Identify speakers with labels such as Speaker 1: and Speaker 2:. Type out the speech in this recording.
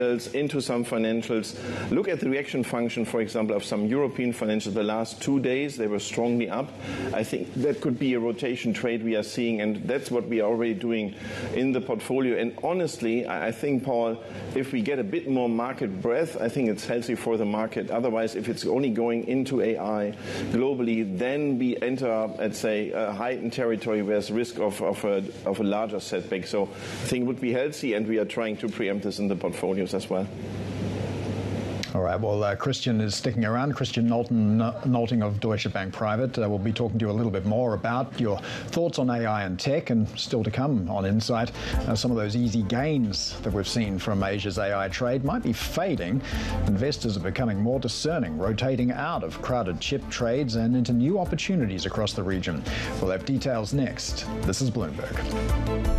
Speaker 1: into some financials. Look at the reaction function, for example, of some European financials. The last 2 days, they were strongly up. I think that could be a rotation trade we are seeing, and that's what we are already doing in the portfolio. And honestly, I think, Paul, if we get a bit more market breadth, I think it's healthy for the market. Otherwise, if it's only going into AI globally, then we enter, let's say, a heightened territory where there's risk of a larger setback. So I think it would be healthy, and we are trying to preempt this in the portfolios as well.
Speaker 2: All right, well, Christian is sticking around. Christian Nolting of Deutsche Bank Private. We'll be talking to you a little bit more about your thoughts on AI and tech, and still to come on Insight. Some of those easy gains that we've seen from Asia's AI trade might be fading. Investors are becoming more discerning, rotating out of crowded chip trades and into new opportunities across the region. We'll have details next. This is Bloomberg.